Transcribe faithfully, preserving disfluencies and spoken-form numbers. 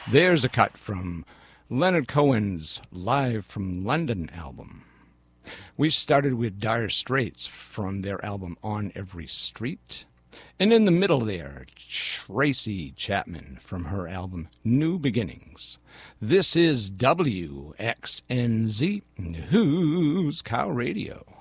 There's a cut from Leonard Cohen's Live from London album. We started with Dire Straits from their album On Every Street. And in the middle there, Tracy Chapman from her album New Beginnings. This is W X N Z News Cow Radio.